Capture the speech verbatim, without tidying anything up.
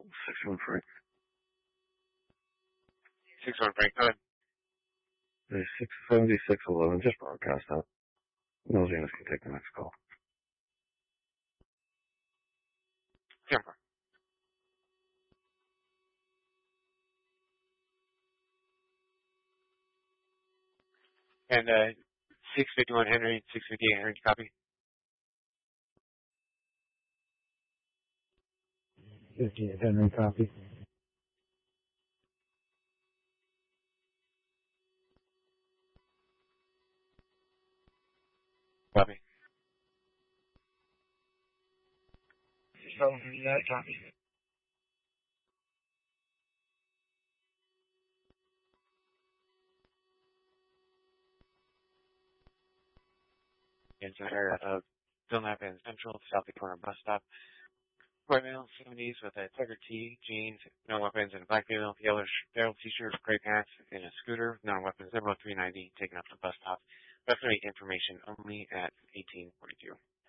Six one Frank. Six one Frank. Go ahead. Six seventy six eleven. Just broadcast that. Those units can take the next call. Camera. And uh, six fifty one Henry, six fifty eight Henry. Copy. Fifty eight Henry. Copy. Copy. seven fifty nine. Copy. Into the area of Dunlap and Central, South Corner bus stop. White male, seventies with a Tiger T, jeans, no weapons, and a black female, yellow, yellow t-shirt, gray pants, and a scooter, no weapons, zero three ninety, taken up the bus stop. Bus information only at eighteen forty-two.